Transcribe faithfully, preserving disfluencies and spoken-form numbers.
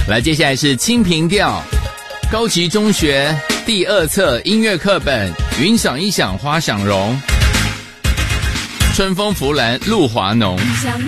来，接下来是清平调，高级中学第二册音乐课本，云想一想花想容，春风拂来露华浓。